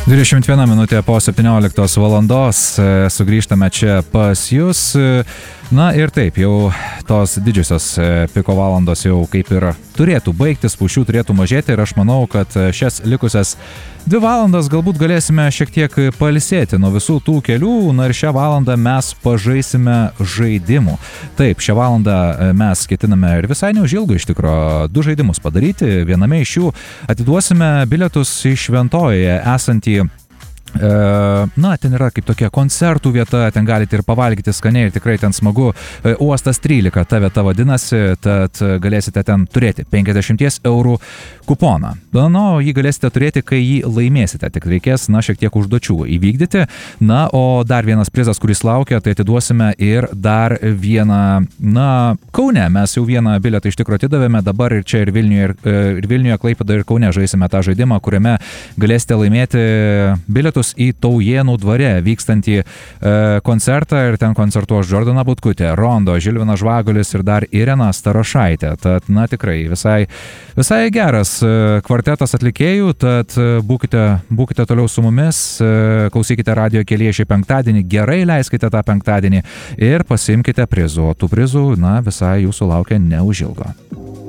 21 minutė po 17 valandos sugrįžtame čia pas jūs. Na ir taip, jau tos didžiosios piko valandos jau kaip ir turėtų baigtis, spūsčių turėtų mažėti ir aš manau, kad šias likusias 2 valandas galbūt galėsime šiek tiek pailsėti nuo visų tų kelių, na ir šią valandą mes pažaisime žaidimų. Taip, šią valandą mes ketiname ir visai neužilgo iš tikro 2 žaidimus padaryti. Viename iš jų atiduosime bilietus į Šventojoje esantį ten yra kaip tokia koncertų vieta, ten galite ir pavalgyti skaniai ir tikrai ten smagu. Uostas 13 ta vieta vadinasi, tad galėsite ten turėti 50 eurų kuponą. Jį galėsite turėti, kai jį laimėsite, tik reikės, šiek tiek užduočių įvykdyti. O dar vienas prizas, kuris laukia, tai atiduosime ir dar vieną, Kaune. Mes jau vieną bilietą iš tikro atidavėme, dabar ir čia ir Vilniuje, Klaipėdoje ir Kaune žaisime tą žaidimą, kuriame galėsite laimėti bilietus į Taujėnų dvare vykstantį koncertą ir ten koncertuos Džordana Butkutė, Rondo, Žilvinas Žvagulis ir dar Irena Starošaitė. Tad, tikrai visai geras kvartetas atlikėjų, tad būkite toliau su mumis, klausykite radijo kelyje šį penktadienį, gerai leiskite tą penktadienį ir pasiimkite prizų. Tų prizų, visai jūsų laukia neužilgo.